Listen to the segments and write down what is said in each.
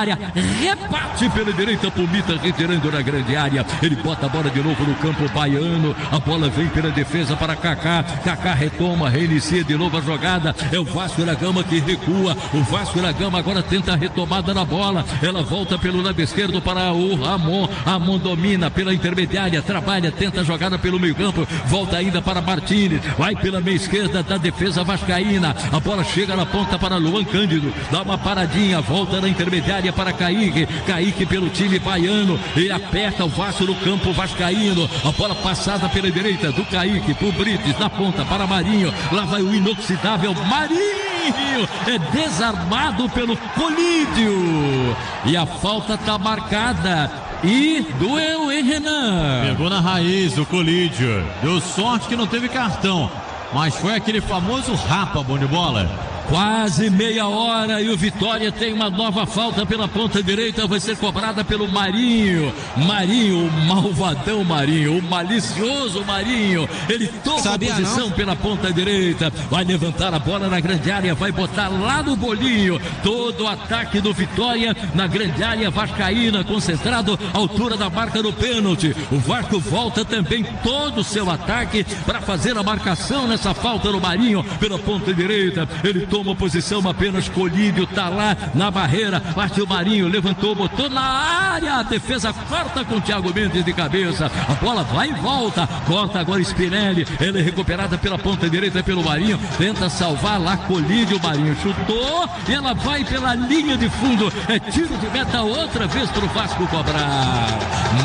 área, rebate pela direita, Pumita retirando na grande área, ele bota a bola de novo no campo baiano, a bola vem pela defesa para Kaká, Kaká retoma, reinicia de novo a jogada, é o Vasco da Gama que recua, o Vasco da Gama agora tenta a retomada na bola, ela volta pelo lado esquerdo para o Ramon domina pela intermediária, trabalha, tenta a jogada pelo meio campo, volta ainda para Martínez, vai pela meia esquerda da defesa vascaína, a bola chega na ponta para Luan Cândido, dá uma paradinha, volta na intermediária para Kaique pelo time baiano, ele aperta o Vasco no campo vascaíno, a bola passada pela direita do Kaique pro Brites, na ponta para Marinho, lá vai o inoxidável Marinho, é desarmado pelo Colídio, e a falta tá marcada. E doeu, hein, Renan? Pegou na raiz o Colídio. Deu sorte que não teve cartão, mas foi aquele famoso rapa, bom de bola. Quase meia hora e o Vitória tem uma nova falta pela ponta direita, vai ser cobrada pelo Marinho, o malvadão Marinho, o malicioso Marinho, ele toma a posição pela ponta direita, vai levantar a bola na grande área, vai botar lá no bolinho, todo o ataque do Vitória na grande área vascaína, concentrado à altura da marca do pênalti, o Vasco volta também todo o seu ataque para fazer a marcação nessa falta do Marinho pela ponta direita, ele toma posição, apenas Colídio tá lá na barreira, parte o Marinho, levantou, botou na área, a defesa corta com o Thiago Mendes de cabeça, a bola vai e volta, corta agora Spinelli, ela é recuperada pela ponta direita pelo Marinho, tenta salvar lá Colídio, Marinho chutou e ela vai pela linha de fundo, é tiro de meta outra vez pro Vasco cobrar.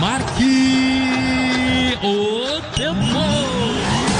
Marque o tempo.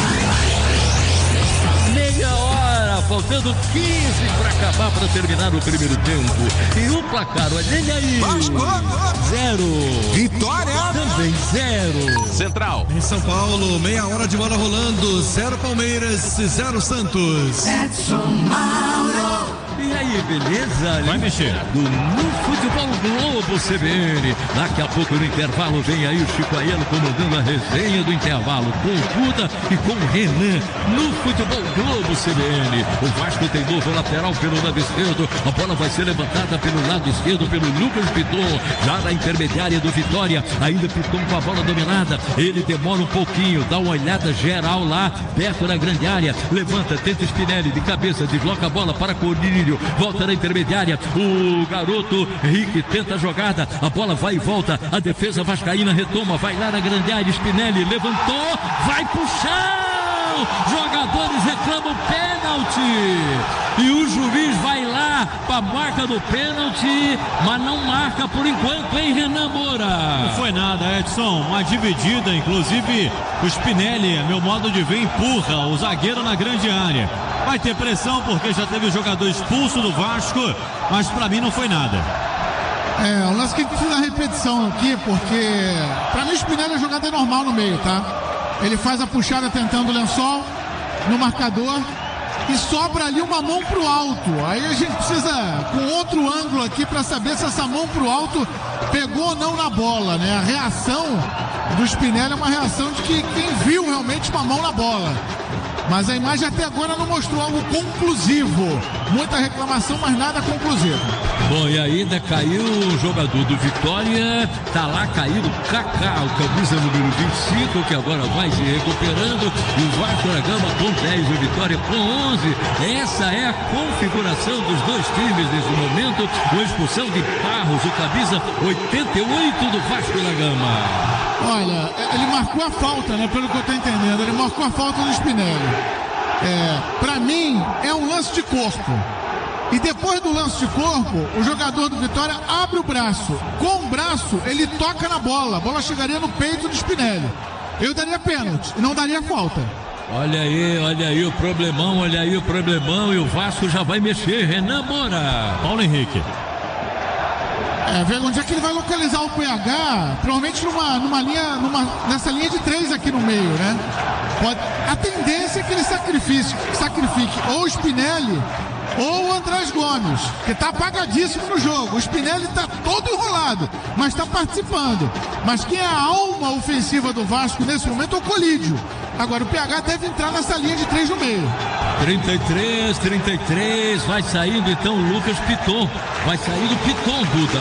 Faltando 15 para acabar, para terminar o primeiro tempo. E o placar, olha ele aí. Vasco 0. Vitória também 0. Central. Em São Paulo, meia hora de bola rolando. 0 Palmeiras, 0 Santos. Edson Mauro. E aí, beleza? Vai mexer. No Futebol Globo CBN. Daqui a pouco no intervalo vem aí o Chico Aiello comandando a resenha do intervalo com o Duda e com o Renan no Futebol Globo CBN. O Vasco tem novo lateral pelo lado esquerdo. A bola vai ser levantada pelo lado esquerdo pelo Lucas Piton. Já na intermediária do Vitória. Ainda Piton com a bola dominada. Ele demora um pouquinho. Dá uma olhada geral lá perto da grande área. Levanta, tenta Spinelli de cabeça. Desloca a bola para Colírio. Volta na intermediária. O garoto Henrique tenta a jogada. A bola vai e volta. A defesa vascaína retoma. Vai lá na grande área. Spinelli levantou. Vai pro chão. Jogadores reclamam pênalti. E o juiz vai lá para a marca do pênalti, mas não marca por enquanto, hein, Renan Moura? Não foi nada, Edson. Uma dividida, inclusive o Spinelli, a meu modo de ver, empurra o zagueiro na grande área. Vai ter pressão porque já teve o jogador expulso do Vasco, mas para mim não foi nada. O lance que precisa da repetição aqui, porque para mim o Spinelli a jogada é normal no meio, tá? Ele faz a puxada tentando o lençol no marcador e sobra ali uma mão pro alto. Aí a gente precisa com outro ângulo aqui para saber se essa mão pro alto pegou ou não na bola, né? A reação do Spinelli é uma reação de que quem viu realmente uma mão na bola. Mas a imagem até agora não mostrou algo conclusivo. Muita reclamação, mas nada conclusivo. Bom, e ainda caiu o jogador do Vitória. Tá lá caído Kaká, o camisa número 25, que agora vai se recuperando. E o Vasco da Gama com 10, o Vitória com 11. Essa é a configuração dos dois times nesse momento. Com expulsão de Barros, o camisa 88 do Vasco da Gama. Olha, ele marcou a falta, né? Pelo que eu tô entendendo, ele marcou a falta do Spinelli. Pra mim, é um lance de corpo. E depois do lance de corpo, o jogador do Vitória abre o braço. Com o braço, ele toca na bola. A bola chegaria no peito do Spinelli. Eu daria pênalti e não daria falta. Olha aí o problemão, e o Vasco já vai mexer. Renan Moura. Paulo Henrique. Ver onde é que ele vai localizar o PH, provavelmente nessa linha de 3 aqui no meio, né? A tendência é que ele sacrifique ou o Spinelli ou o Andrés Gomes, que tá apagadíssimo no jogo. O Spinelli tá todo enrolado, mas tá participando. Mas quem é a alma ofensiva do Vasco nesse momento é o Colídio. Agora o PH deve entrar nessa linha de 3 no meio. 33, vai saindo então o Lucas Piton. Vai saindo Piton, Duda.